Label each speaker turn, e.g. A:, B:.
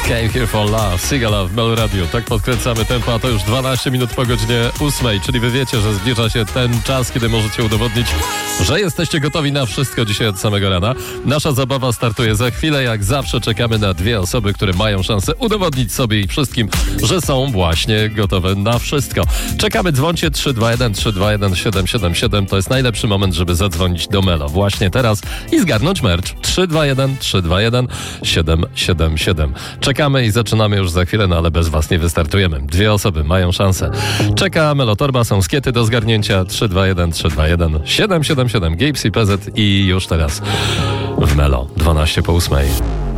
A: Came Here for Love, Sigala w Melo Radio. Tak podkręcamy tempo, a to już 12 minut po godzinie 8, czyli wy wiecie, że zbliża się ten czas, kiedy możecie udowodnić, że jesteście gotowi na wszystko dzisiaj od samego rana. Nasza zabawa startuje za chwilę. Jak zawsze czekamy na dwie osoby, które mają szansę udowodnić sobie i wszystkim, że są właśnie gotowe na wszystko. Czekamy, dzwońcie 321 321 777. To jest najlepszy moment, żeby zadzwonić do Melo właśnie teraz i zgarnąć merch. 321 321 777. Czekamy i zaczynamy już za chwilę, no ale bez was nie wystartujemy. Dwie osoby mają szansę. Czeka Melotorba, są skiety do zgarnięcia. 321 321 777. Gapes i PZ i już teraz w Melo 12 po 8.